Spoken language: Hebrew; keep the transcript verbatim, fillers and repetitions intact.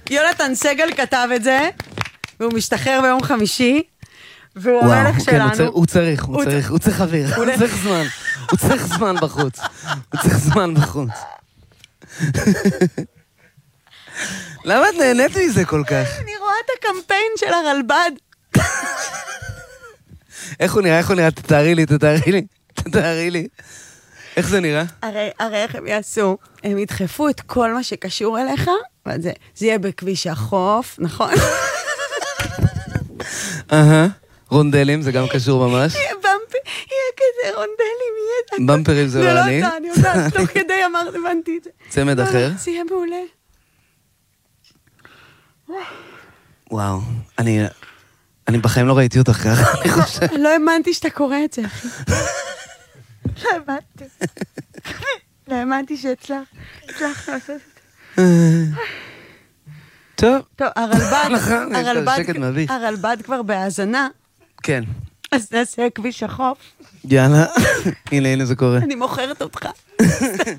יונתן סגל כתב את זה, והוא משתחרר ביום חמישי, והוא המלך שלנו. הוא צריך, הוא צריך, הוא צריך אוויר, הוא צריך זמן, הוא צריך זמן בחוץ, הוא צריך זמן בחוץ. למה את נהנית מזה כל כך? אני רואה את הקמפיין של הרלב"ד. איך הוא נראה? איך הוא נראה? תתארי לי, תתארי לי, תתארי לי. איך זה נראה? הרי, הרי איך הם יעשו? הם ידחפו את כל מה שקשור אליך, וזה, זה יהיה בכביש החוף, נכון? אהה, רונדלים, זה גם קשור ממש. יהיה במפר, יהיה כזה רונדלים, יהיה... במפרים זה לא אני. זה לא אתה, אני יודעת, תוך כדי אמרת, הבנתי את זה. צמד אחר? זה יהיה מעולה. וואו, אני... אני בחיים לא ראיתי אותך ככה, אני חושב. לא האמנתי שאתה קורא את זה, אחי. לא האמנתי. לא האמנתי שהצלח. הצלחת לעשות את זה. טוב. טוב, הרלב"ד, הרלב"ד, שקט מביך. הרלב"ד כבר בהאזנה. כן. אז נעשה כביש החוף. יאללה. הנה, הנה זה קורה. אני מוכרת אותך.